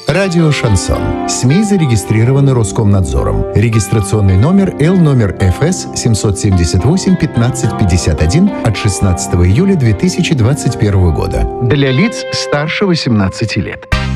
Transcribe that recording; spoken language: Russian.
Радио «Шансон». СМИ зарегистрированы Роскомнадзором. Регистрационный номер Л ФС 778 1551 от 16 июля 2021 года. Для лиц старше 18 лет.